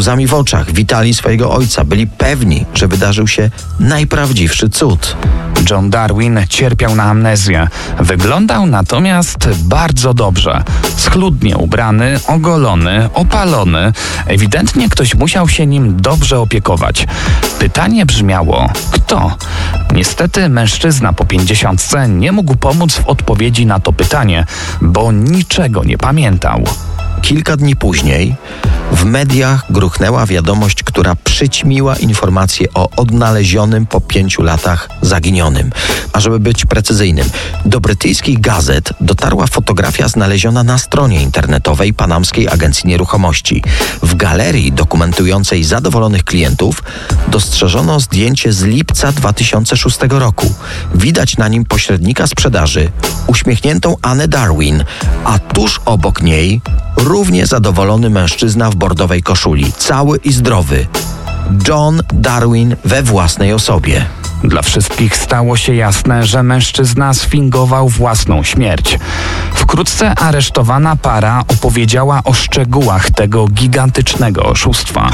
łzami w oczach witali swojego ojca. Byli pewni, że wydarzył się najprawdziwszy cud. John Darwin cierpiał na amnezję. Wyglądał natomiast bardzo dobrze. Schludnie ubrany, ogolony, opalony. Ewidentnie ktoś musiał się nim dobrze opiekować. Pytanie brzmiało: kto? Niestety mężczyzna po 50 nie mógł pomóc w odpowiedzi na to pytanie, bo niczego nie pamiętał. Kilka dni później w mediach gruchnęła wiadomość, która przyćmiła informację o odnalezionym po 5 latach zaginionym. A żeby być precyzyjnym, do brytyjskich gazet dotarła fotografia znaleziona na stronie internetowej Panamskiej Agencji Nieruchomości. W galerii dokumentującej zadowolonych klientów dostrzeżono zdjęcie z lipca 2006 roku. Widać na nim pośrednika sprzedaży, uśmiechniętą Annę Darwin, a tuż obok niej równie zadowolony mężczyzna w bordowej koszuli, cały i zdrowy. John Darwin we własnej osobie. Dla wszystkich stało się jasne, że mężczyzna sfingował własną śmierć. Wkrótce aresztowana para opowiedziała o szczegółach tego gigantycznego oszustwa.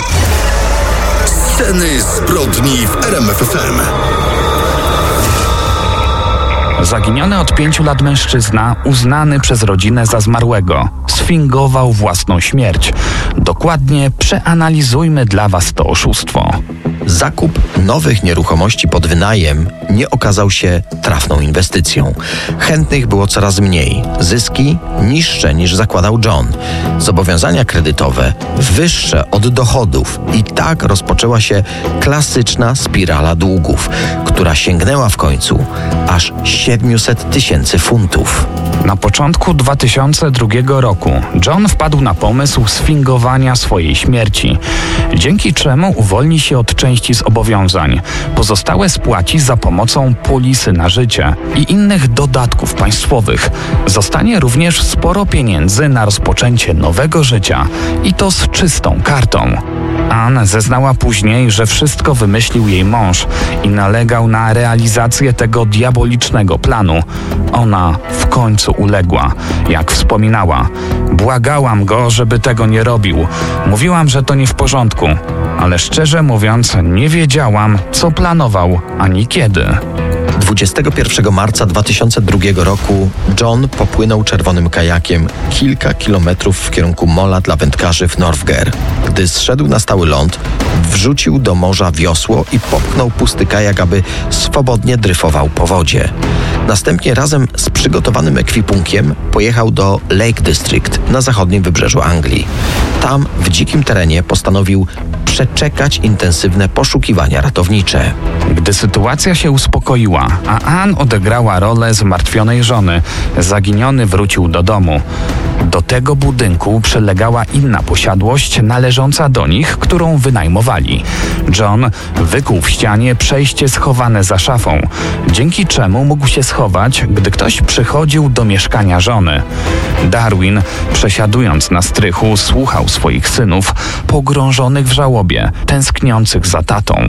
Sceny zbrodni w RMF FM. Zaginiony od 5 lat mężczyzna, uznany przez rodzinę za zmarłego, sfingował własną śmierć. Dokładnie przeanalizujmy dla Was to oszustwo. Zakup nowych nieruchomości pod wynajem nie okazał się trafną inwestycją. Chętnych było coraz mniej. Zyski niższe niż zakładał John. Zobowiązania kredytowe wyższe od dochodów. I tak rozpoczęła się klasyczna spirala długów, która sięgnęła w końcu aż 700 000 funtów. Na początku 2002 roku John wpadł na pomysł sfingowania swojej śmierci, dzięki czemu uwolni się od części zobowiązań. Pozostałe spłaci za pomocą polisy na życie i innych dodatków państwowych. Zostanie również sporo pieniędzy na rozpoczęcie nowego życia i to z czystą kartą. Ann zeznała później, że wszystko wymyślił jej mąż i nalegał na realizację tego diabolicznego planu. Ona w końcu uległa. Jak wspominała: błagałam go, żeby tego nie robił. Mówiłam, że to nie w porządku, ale szczerze mówiąc nie wiedziałam, co planował ani kiedy. 21 marca 2002 roku John popłynął czerwonym kajakiem kilka kilometrów w kierunku mola dla wędkarzy w Northgate. Gdy zszedł na stały ląd, wrzucił do morza wiosło i popchnął pusty kajak, aby swobodnie dryfował po wodzie. Następnie razem z przygotowanym ekwipunkiem pojechał do Lake District na zachodnim wybrzeżu Anglii. Tam w dzikim terenie postanowił przeczekać intensywne poszukiwania ratownicze. Gdy sytuacja się uspokoiła, a Ann odegrała rolę zmartwionej żony, zaginiony wrócił do domu. Do tego budynku przylegała inna posiadłość należąca do nich, którą wynajmowali. John wykuł w ścianie przejście schowane za szafą, dzięki czemu mógł się schować, gdy ktoś przychodził do mieszkania żony. Darwin, przesiadując na strychu, słuchał swoich synów, pogrążonych w żałobie, tęskniących za tatą.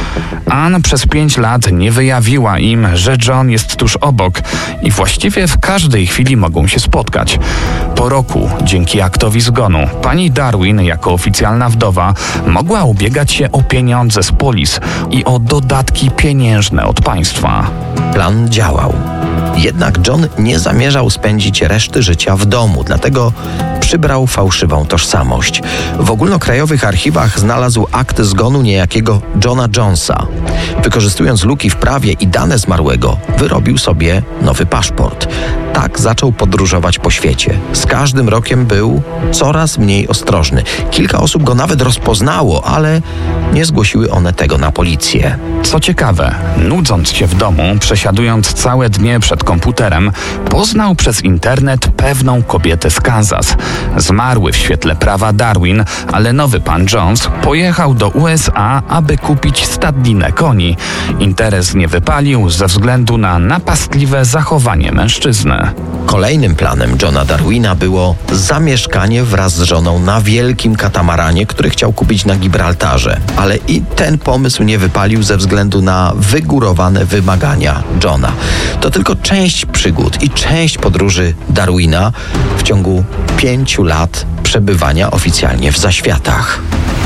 Ann przez 5 lat nie wyjawiła im, że John jest tuż obok i właściwie w każdej chwili mogą się spotkać. Po roku, dzięki aktowi zgonu, pani Darwin, jako oficjalna wdowa, mogła ubiegać się o pieniądze z polis i o dodatki pieniężne od państwa. Plan działał. Jednak John nie zamierzał spędzić reszty życia w domu, dlatego przybrał fałszywą tożsamość. W ogólnokrajowych archiwach znalazł akt zgonu niejakiego Johna Jonesa. Wykorzystując luki w prawie i dane zmarłego, wyrobił sobie nowy paszport. Tak zaczął podróżować po świecie. Z każdym rokiem był coraz mniej ostrożny. Kilka osób go nawet rozpoznało, ale nie zgłosiły one tego na policję. Co ciekawe, nudząc się w domu, przesiadując całe dnie przed komputerem, poznał przez internet pewną kobietę z Kansas. Zmarły w świetle prawa Darwin, ale nowy pan Jones pojechał do USA, aby kupić stadninę koni. Interes nie wypalił ze względu na napastliwe zachowanie mężczyzny. Kolejnym planem Johna Darwina było zamieszkanie wraz z żoną na wielkim katamaranie, który chciał kupić na Gibraltarze. Ale i ten pomysł nie wypalił ze względu na wygórowane wymagania Johna. To tylko część przygód i część podróży Darwina w ciągu 5 lat przebywania oficjalnie w zaświatach.